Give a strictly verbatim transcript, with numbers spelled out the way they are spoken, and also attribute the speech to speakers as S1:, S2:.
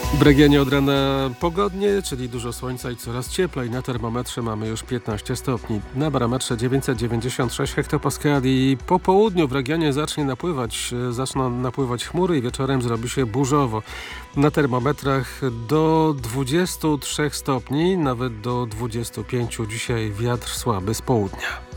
S1: W regionie od rana pogodnie, czyli dużo słońca i coraz cieplej. Na termometrze mamy już piętnaście stopni. Na barometrze dziewięćset dziewięćdziesiąt sześć hektopaskali. Po południu w regionie zacznie napływać, zaczną napływać chmury i wieczorem zrobi się burzowo. Na termometrach do dwudziestu trzech stopni, nawet do dwudziestu pięciu. Dzisiaj wiatr słaby z południa.